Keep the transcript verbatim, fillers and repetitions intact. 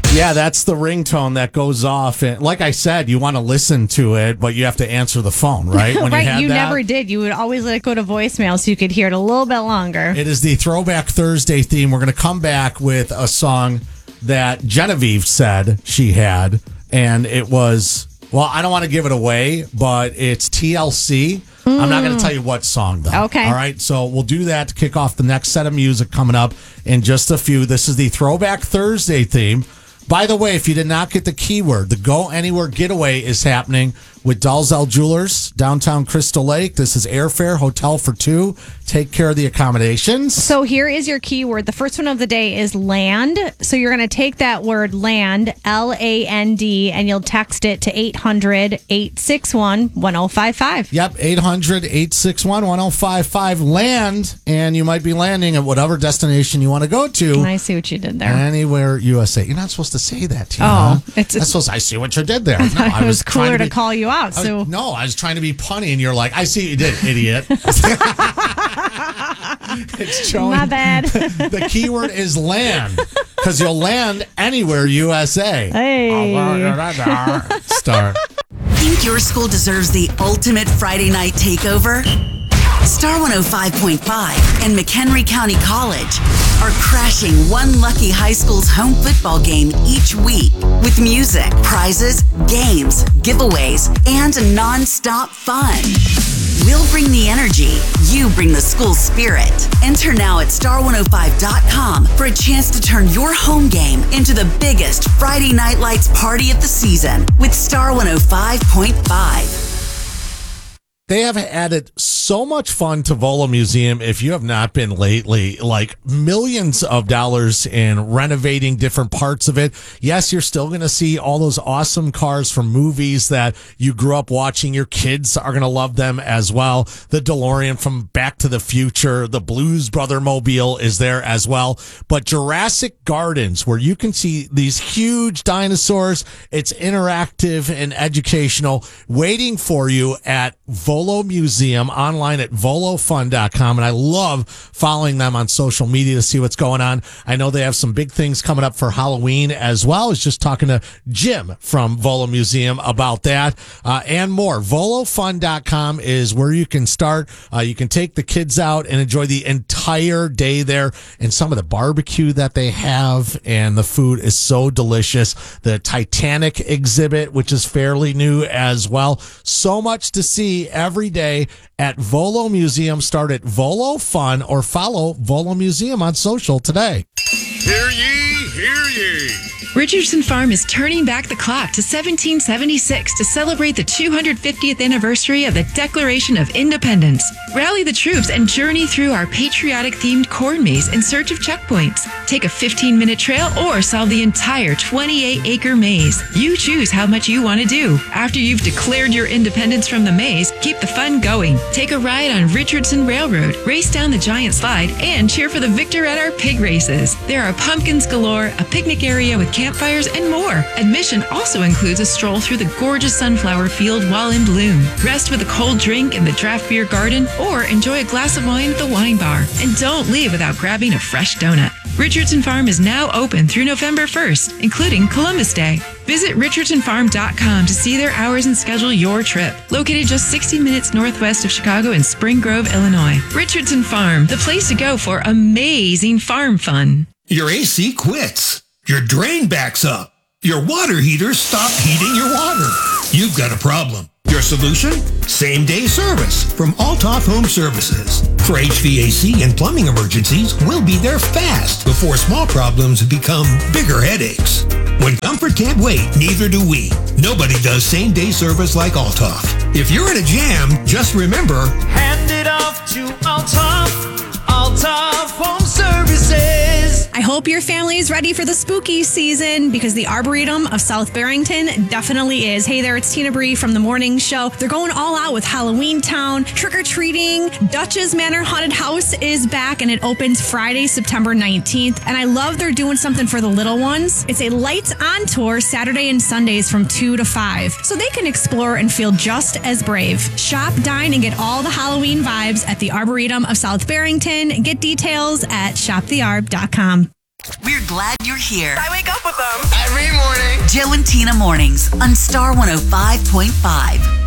Yeah, that's the ringtone that goes off. And like I said, you want to listen to it, but you have to answer the phone, right? When right, you, had you that, never did. You would always let it go to voicemail so you could hear it a little bit longer. It is the Throwback Thursday theme. We're going to come back with a song that Genevieve said she had, and it was, well, I don't want to give it away, but it's T L C. Mm. I'm not going to tell you what song, though. Okay. All right, so we'll do that to kick off the next set of music coming up in just a few. This is the Throwback Thursday theme. By the way, if you did not get the keyword, the Go Anywhere Getaway is happening with Dalzell Jewelers, downtown Crystal Lake. This is airfare, hotel for two. Take care of the accommodations. So here is your keyword. The first one of the day is land. So you're going to take that word land, L A N D, and you'll text it to eight hundred, eight six one, one oh five five. Yep, eight hundred, eight six one, one oh five five. Land, and you might be landing at whatever destination you want to go to. I see what you did there. Anywhere U S A. You're not supposed to say that, Tina. Oh, it's, That's supposed to, I see what you did there. No, I it was was cooler to, to, be, call you out. I So was, no, I was trying to be punny, and you're like, I see what you did, idiot. It's showing. My bad. The keyword is land, because you'll land anywhere U S A. Hey. Oh, Star. Think your school deserves the ultimate Friday night takeover? Star one oh five point five and McHenry County College are crashing one lucky high school's home football game each week with music, prizes, games, giveaways, and non-stop fun. We'll bring the energy. You bring the school spirit. Enter now at star one oh five dot com for a chance to turn your home game into the biggest Friday Night Lights party of the season with Star one oh five point five. They have added so much fun to Volo Museum. If you have not been lately, like millions of dollars in renovating different parts of it. Yes, you're still going to see all those awesome cars from movies that you grew up watching. Your kids are going to love them as well. The DeLorean from Back to the Future, the Blues Brother Mobile is there as well. But Jurassic Gardens, where you can see these huge dinosaurs, it's interactive and educational, waiting for you at Volo Volo Museum, online at volo fun dot com, and I love following them on social media to see what's going on. I know they have some big things coming up for Halloween as well. I was just talking to Jim from Volo Museum about that uh, and more. volo fun dot com is where you can start. Uh, you can take the kids out and enjoy the entire day there, and some of the barbecue that they have, and the food is so delicious. The Titanic exhibit, which is fairly new as well. So much to see every day at Volo Museum. Start at Volo Fun or follow Volo Museum on social today. Hear ye, hear ye. Richardson Farm is turning back the clock to seventeen seventy-six to celebrate the two hundred fiftieth anniversary of the Declaration of Independence. Rally the troops and journey through our patriotic-themed corn maze in search of checkpoints. Take a fifteen-minute trail or solve the entire twenty-eight acre maze. You choose how much you want to do. After you've declared your independence from the maze, keep the fun going. Take a ride on Richardson Railroad, race down the giant slide, and cheer for the victor at our pig races. There are pumpkins galore, a picnic area with campfires, and more. Admission also includes a stroll through the gorgeous sunflower field while in bloom. Rest with a cold drink in the draft beer garden or enjoy a glass of wine at the wine bar. And don't leave without grabbing a fresh donut. Richardson Farm is now open through November first, including Columbus Day. Visit richardson farm dot com to see their hours and schedule your trip. Located just sixty minutes northwest of Chicago in Spring Grove, Illinois. Richardson Farm, the place to go for amazing farm fun. Your A C quits. Your drain backs up. Your water heater stopped heating your water. You've got a problem. Your solution? Same-day service from Altoff Home Services. For H V A C and plumbing emergencies, we'll be there fast before small problems become bigger headaches. When comfort can't wait, neither do we. Nobody does same-day service like Altoff. If you're in a jam, just remember, hand it off to Altoff. Altoff Home Services. I hope your family is ready for the spooky season because the Arboretum of South Barrington definitely is. Hey there, it's Tina Bree from The Morning Show. They're going all out with Halloween Town, trick-or-treating. Dutch's Manor Haunted House is back and it opens Friday, September nineteenth. And I love they're doing something for the little ones. It's a lights on tour Saturday and Sundays from two to five. So they can explore and feel just as brave. Shop, dine, and get all the Halloween vibes at the Arboretum of South Barrington. Get details at shop the arb dot com. We're glad you're here. I wake up with them every Joe and Tina Mornings on Star one oh five point five.